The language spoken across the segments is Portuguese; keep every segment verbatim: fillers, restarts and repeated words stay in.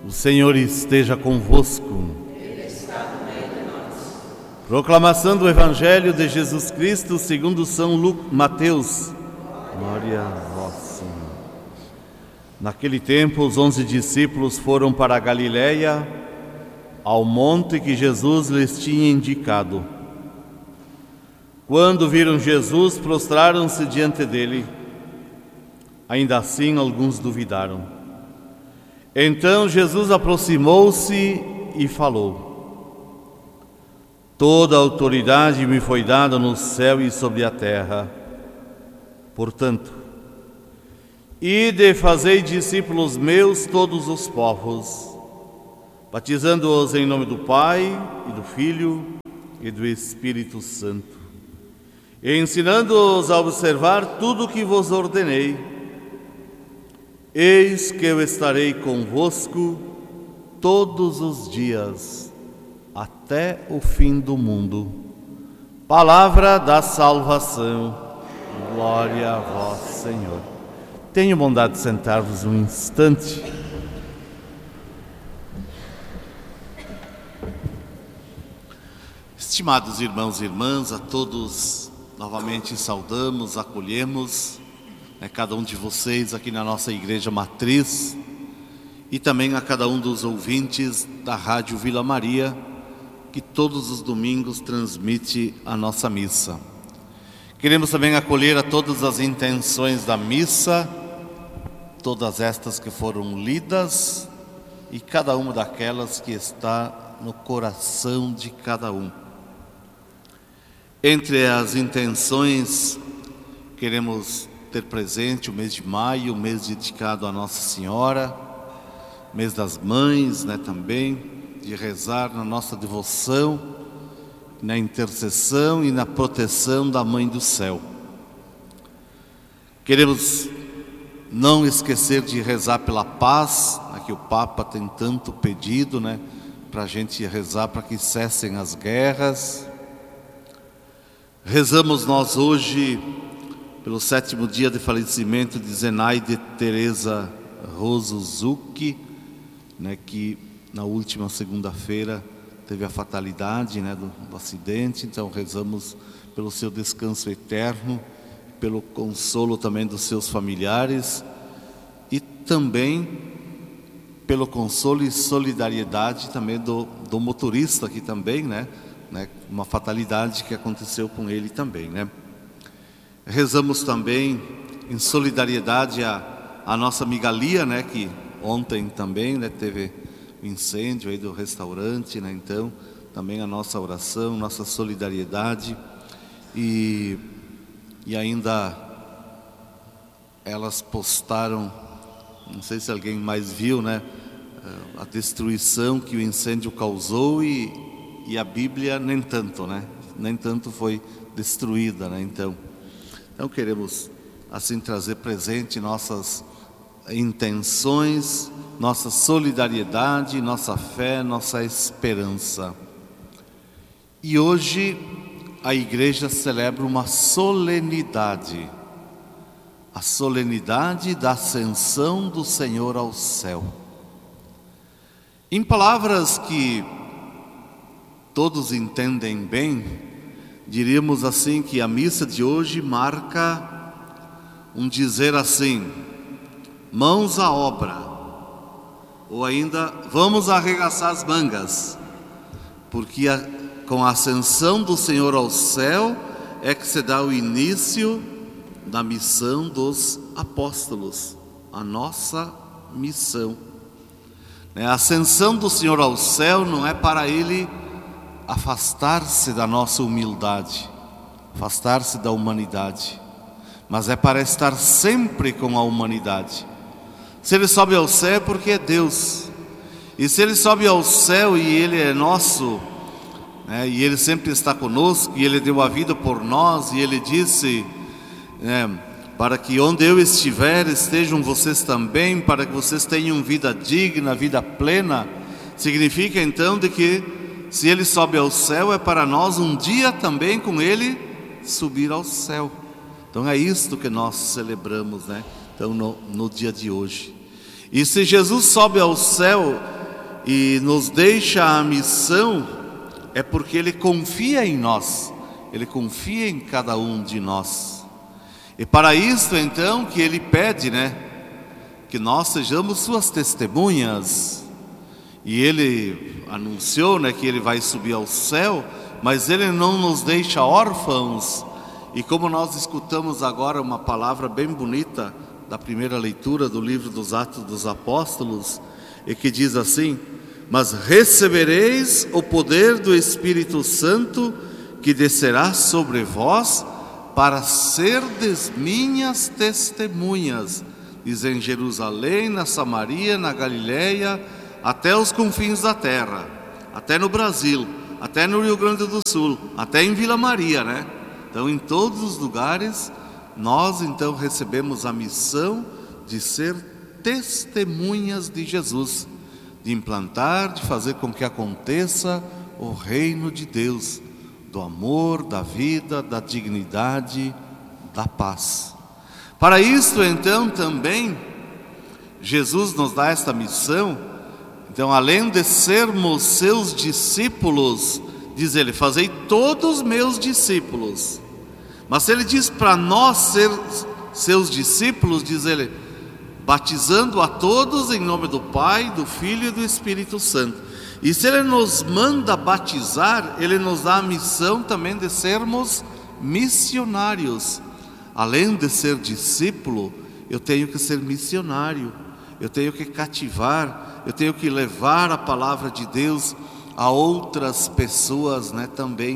O Senhor esteja convosco. Ele está no meio de nós. Proclamação do Evangelho de Jesus Cristo segundo São Lu- Mateus. Glória a vós, Senhor. Naquele tempo, os onze discípulos foram para a Galiléia, ao monte que Jesus lhes tinha indicado. Quando viram Jesus, prostraram-se diante dele. Ainda assim, alguns duvidaram. Então Jesus aproximou-se e falou: Toda a autoridade me foi dada no céu e sobre a terra. Portanto, ide e fazei discípulos meus todos os povos, batizando-os em nome do Pai e do Filho e do Espírito Santo, e ensinando-os a observar tudo o que vos ordenei. Eis que eu estarei convosco todos os dias, até o fim do mundo. Palavra da salvação. Glória a vós, Senhor. Tenho bondade de sentar-vos um instante. Estimados irmãos e irmãs, a todos novamente saudamos, acolhemos, né, cada um de vocês aqui na nossa Igreja Matriz e também a cada um dos ouvintes da Rádio Vila Maria, que todos os domingos transmite a nossa missa. Queremos também acolher a todas as intenções da missa, todas estas que foram lidas e cada uma daquelas que está no coração de cada um. Entre as intenções, queremos ter presente o mês de maio, o mês dedicado a Nossa Senhora, mês das mães, né, também, de rezar na nossa devoção, na intercessão e na proteção da Mãe do Céu. Queremos não esquecer de rezar pela paz, né, que o Papa tem tanto pedido, né, para a gente rezar para que cessem as guerras. Rezamos nós hoje pelo sétimo dia de falecimento de Zenaide Teresa Roso Zucchi, né, que na última segunda-feira teve a fatalidade, né, do, do acidente. Então rezamos pelo seu descanso eterno, pelo consolo também dos seus familiares e também pelo consolo e solidariedade também do, do motorista aqui também, né, né, uma fatalidade que aconteceu com ele também, né. Rezamos também em solidariedade a, a nossa amiga Lia, né, que ontem também, né, teve o incêndio aí do restaurante, né, então também a nossa oração, nossa solidariedade e, e ainda elas postaram, não sei se alguém mais viu, né, a destruição que o incêndio causou e, e a Bíblia nem tanto, né, nem tanto foi destruída, né, então Então queremos assim trazer presente nossas intenções, nossa solidariedade, nossa fé, nossa esperança. E hoje a igreja celebra uma solenidade, a solenidade da ascensão do Senhor ao céu. Em palavras que todos entendem bem, diríamos assim que a missa de hoje marca um dizer assim: mãos à obra, ou ainda vamos arregaçar as mangas, porque a, com a ascensão do Senhor ao céu é que se dá o início da missão dos apóstolos, a nossa missão. A ascensão do Senhor ao céu não é para Ele afastar-se da nossa humildade, afastar-se da humanidade, mas é para estar sempre com a humanidade. Se Ele sobe ao céu é porque é Deus, e se Ele sobe ao céu e Ele é nosso, né, e Ele sempre está conosco, e Ele deu a vida por nós, e Ele disse, né, para que onde eu estiver estejam vocês também, para que vocês tenham vida digna, vida plena, significa então de que se Ele sobe ao céu, é para nós um dia também com Ele subir ao céu. Então é isto que nós celebramos, né? Então no, no dia de hoje. E se Jesus sobe ao céu, e nos deixa a missão, é porque Ele confia em nós, Ele confia em cada um de nós. E para isso então que Ele pede, né, que nós sejamos suas testemunhas. E Ele anunciou, né, que Ele vai subir ao céu, mas Ele não nos deixa órfãos. E como nós escutamos agora uma palavra bem bonita da primeira leitura do livro dos Atos dos Apóstolos, e que diz assim: mas recebereis o poder do Espírito Santo, que descerá sobre vós, para serdes minhas testemunhas, diz, em Jerusalém, na Samaria, na Galileia, até os confins da terra, até no Brasil, até no Rio Grande do Sul, até em Vila Maria, né? Então, em todos os lugares, nós então recebemos a missão de ser testemunhas de Jesus, de implantar, de fazer com que aconteça o reino de Deus, do amor, da vida, da dignidade, da paz. Para isso, então, também, Jesus nos dá esta missão. Então, além de sermos seus discípulos, diz Ele, fazei todos meus discípulos. Mas Ele diz para nós ser seus discípulos, diz Ele, batizando a todos em nome do Pai, do Filho e do Espírito Santo. E se Ele nos manda batizar, Ele nos dá a missão também de sermos missionários. Além de ser discípulo, eu tenho que ser missionário, eu tenho que cativar, eu tenho que levar a palavra de Deus a outras pessoas, né, também.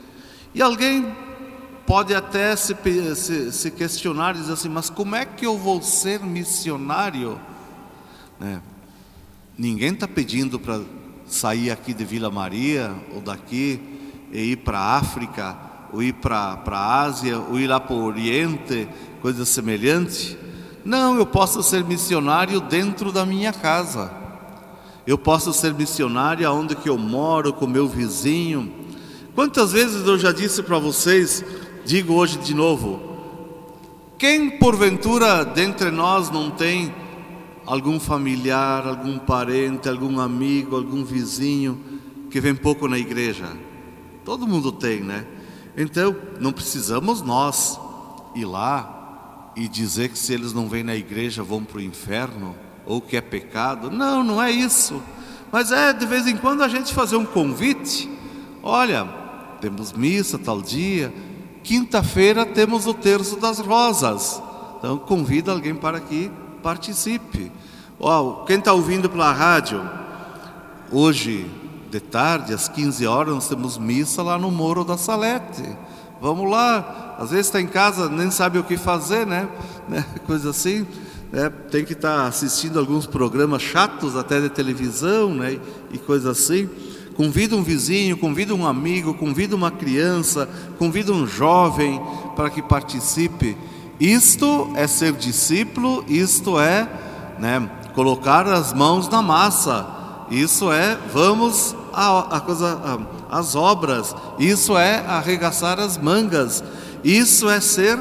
E alguém pode até se, se, se questionar, dizer assim, mas como é que eu vou ser missionário? Né? Ninguém está pedindo para sair aqui de Vila Maria, ou daqui, e ir para a África, ou ir para a Ásia, ou ir lá para o Oriente, coisa semelhante. Não, eu posso ser missionário dentro da minha casa. Eu posso ser missionário aonde que eu moro, com meu vizinho. Quantas vezes eu já disse para vocês, digo hoje de novo, quem porventura dentre nós não tem algum familiar, algum parente, algum amigo, algum vizinho que vem pouco na igreja? Todo mundo tem, né? Então não precisamos nós ir lá e dizer que se eles não vêm na igreja vão para o inferno, ou que é pecado. Não, não é isso. Mas é de vez em quando a gente fazer um convite. Olha, temos missa tal dia, quinta-feira temos o terço das rosas, então convida alguém para que participe. Oh, quem está ouvindo pela rádio, hoje de tarde às quinze horas nós temos missa lá no Morro da Salete. Vamos lá. Às vezes está em casa, nem sabe o que fazer, né, né? Coisa assim, né? Tem que estar tá assistindo alguns programas chatos até de televisão, né? E coisa assim. Convida um vizinho, convida um amigo, convida uma criança, convida um jovem para que participe. Isto é ser discípulo, isto é, né, colocar as mãos na massa. Isso é, vamos a, a coisa, a, as obras. Isso é arregaçar as mangas. Isso é ser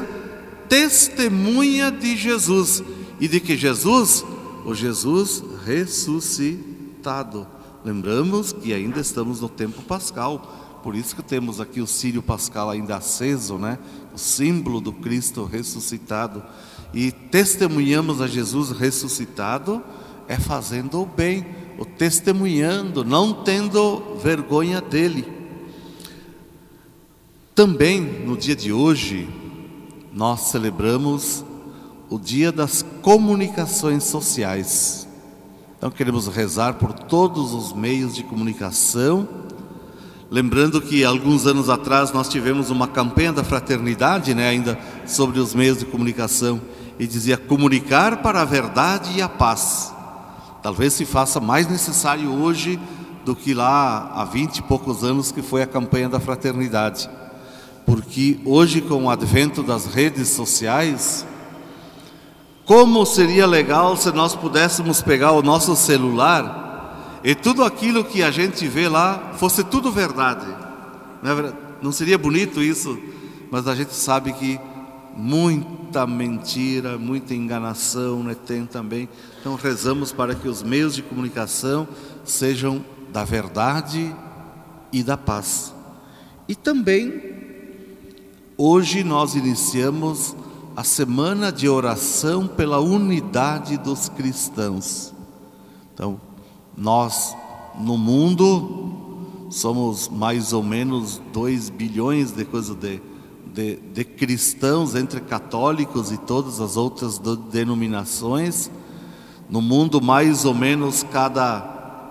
testemunha de Jesus. E de que Jesus? O Jesus ressuscitado. Lembramos que ainda estamos no tempo pascal, por isso que temos aqui o círio pascal ainda aceso, né? O símbolo do Cristo ressuscitado. E testemunhamos a Jesus ressuscitado é fazendo o bem, o testemunhando, não tendo vergonha dele. Também no dia de hoje nós celebramos o dia das comunicações sociais. Então queremos rezar por todos os meios de comunicação, lembrando que alguns anos atrás nós tivemos uma campanha da fraternidade, né, ainda sobre os meios de comunicação, e dizia comunicar para a verdade e a paz. Talvez se faça mais necessário hoje do que lá há vinte e poucos anos que foi a campanha da fraternidade, porque hoje com o advento das redes sociais, como seria legal se nós pudéssemos pegar o nosso celular e tudo aquilo que a gente vê lá fosse tudo verdade. Não é verdade? Não seria bonito isso? Mas a gente sabe que muita mentira, muita enganação, né? Tem também. Então rezamos para que os meios de comunicação sejam da verdade e da paz. E também, hoje nós iniciamos a semana de oração pela unidade dos cristãos. Então, nós no mundo somos mais ou menos dois bilhões de coisa de, de, de cristãos, entre católicos e todas as outras denominações. No mundo, mais ou menos cada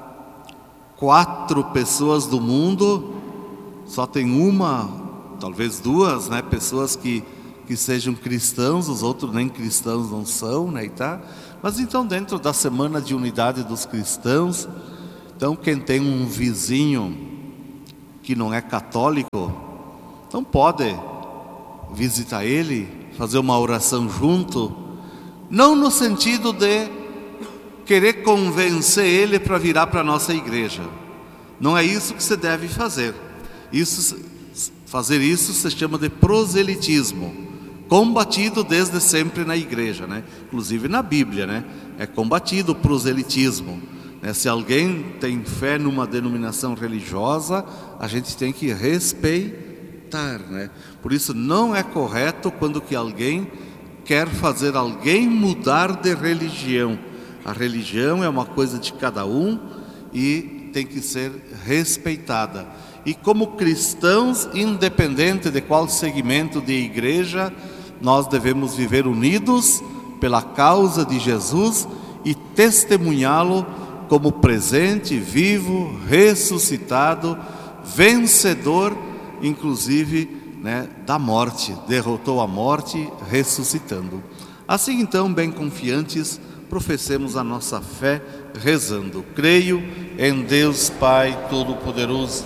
quatro pessoas do mundo, só tem uma, talvez duas, né, pessoas que, que sejam cristãos, os outros nem cristãos não são, né, e tá? Mas então, dentro da semana de unidade dos cristãos, então quem tem um vizinho que não é católico, então pode visitar ele, fazer uma oração junto, não no sentido de querer convencer ele para virar para a nossa igreja. Não é isso que você deve fazer. Isso, fazer isso se chama de proselitismo, combatido desde sempre na igreja, né? Inclusive na Bíblia, né? É combatido o proselitismo, né? Se alguém tem fé numa denominação religiosa, a gente tem que respeitar, né? Por isso não é correto quando que alguém quer fazer alguém mudar de religião. A religião é uma coisa de cada um e tem que ser respeitada. E como cristãos, independente de qual segmento de igreja, nós devemos viver unidos pela causa de Jesus e testemunhá-lo como presente, vivo, ressuscitado, vencedor, inclusive, né, da morte. Derrotou a morte, ressuscitando. Assim então, bem confiantes, professemos a nossa fé rezando. Creio em Deus Pai Todo-Poderoso,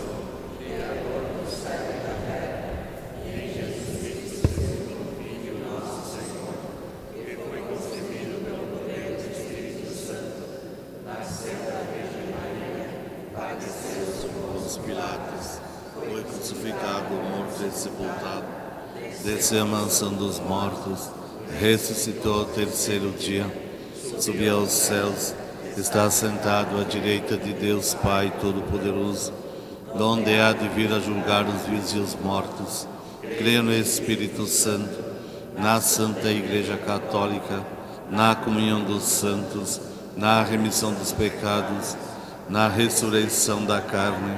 desceu à mansão dos mortos, ressuscitou ao terceiro dia, subiu aos céus, está sentado à direita de Deus Pai Todo-Poderoso, donde há de vir a julgar os vivos e os mortos. Creio no Espírito Santo, na Santa Igreja Católica, na comunhão dos santos, na remissão dos pecados, na ressurreição da carne.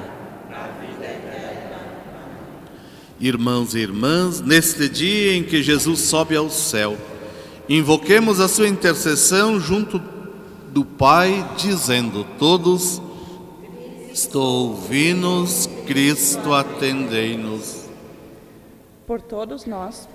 Irmãos e irmãs, neste dia em que Jesus sobe ao céu, invoquemos a sua intercessão junto do Pai, dizendo todos: estou ouvindo-nos, Cristo, atendei-nos. Por todos nós,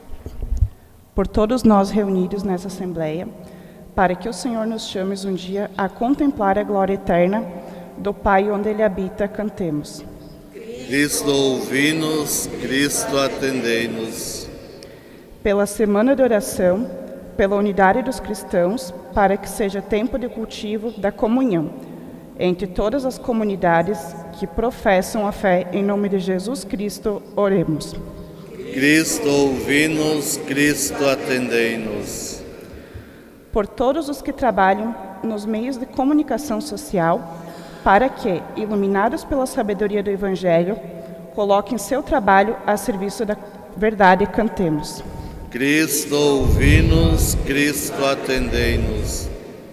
por todos nós reunidos nessa Assembleia, para que o Senhor nos chame um dia a contemplar a glória eterna do Pai onde Ele habita, cantemos. Cristo, ouvi-nos, Cristo, atendei-nos. Pela semana de oração, pela unidade dos cristãos, para que seja tempo de cultivo da comunhão entre todas as comunidades que professam a fé em nome de Jesus Cristo, oremos. Cristo, ouvi-nos, Cristo, atendei-nos. Por todos os que trabalham nos meios de comunicação social, para que, iluminados pela sabedoria do Evangelho, coloquem seu trabalho a serviço da verdade, cantemos. Cristo, ouvi-nos, Cristo, atendei-nos.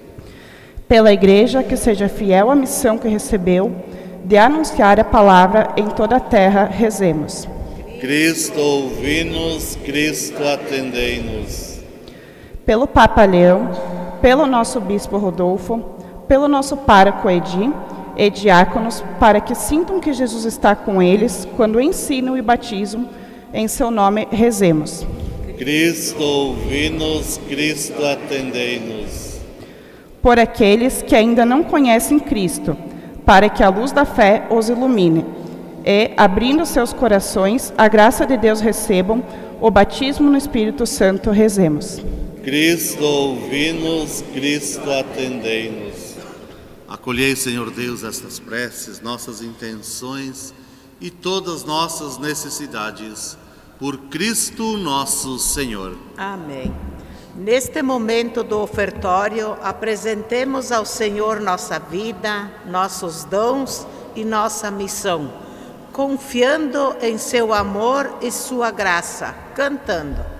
Pela Igreja que seja fiel à missão que recebeu, de anunciar a palavra em toda a terra, rezemos. Cristo, ouvi-nos, Cristo, atendei-nos. Pelo Papa Leão, pelo nosso Bispo Rodolfo, pelo nosso pároco Edi, e diáconos, para que sintam que Jesus está com eles quando ensinam e batizam, em seu nome rezemos. Cristo, ouvi-nos, Cristo, atendei-nos. Por aqueles que ainda não conhecem Cristo, para que a luz da fé os ilumine, e, abrindo seus corações, a graça de Deus recebam, o batismo no Espírito Santo, rezemos. Cristo, ouvi-nos, Cristo, atendei-nos. Acolhei, Senhor Deus, estas preces, nossas intenções e todas nossas necessidades. Por Cristo nosso Senhor. Amém. Neste momento do ofertório, apresentemos ao Senhor nossa vida, nossos dons e nossa missão, confiando em seu amor e sua graça, cantando.